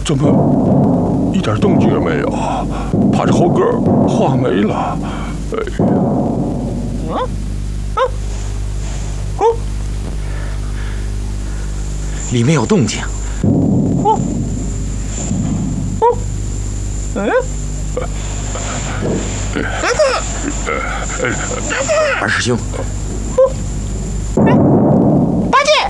怎么一点动静也没有？怕这猴哥化没了。哎呀！ 里面有动静。二师兄， 八戒，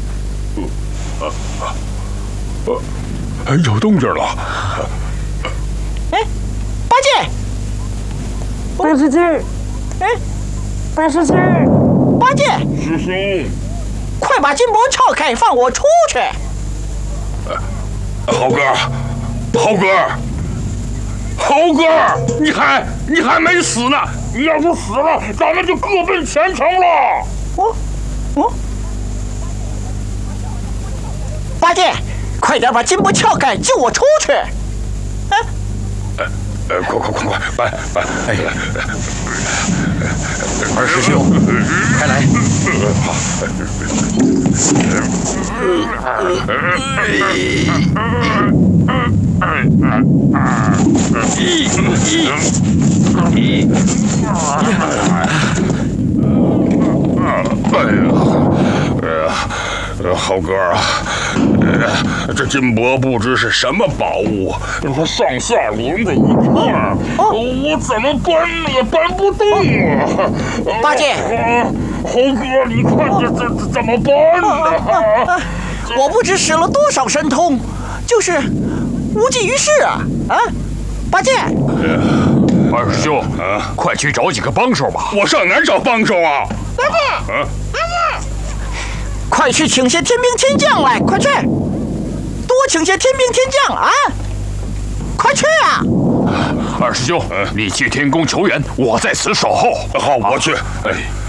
有动静了。 哎，八戒， 八师兄， 哎， 八师兄， 八戒， 师兄， 快把金箔撬开，放我出去！ 猴哥，猴哥，猴哥，你还没死呢！你要是死了，咱们就各奔前程了。 八戒，快点把金箔撬开，救我出去！ 快，搬！ 哎，二师兄，快来！ 猴哥啊，这金箔不知是什么宝物，它上下连在一块儿，我怎么搬也搬不动啊！ 八戒， 猴哥，你看这怎么办呢？ 我不知使了多少神通，就是无济于事啊！八戒， 二师兄啊，快去找几个帮手吧。 我上哪儿找帮手啊？ 八戒，快去请些天兵天将来，快去！多请些天兵天将啊！快去啊！ 二师兄，你去天宫求援，我在此守候。 好，我去。哎。